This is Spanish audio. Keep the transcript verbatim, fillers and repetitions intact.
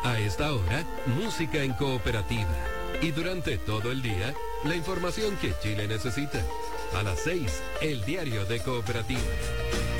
A esta hora, música en cooperativa. Y durante todo el día, la información que Chile necesita. A las seis, el diario de Cooperativa.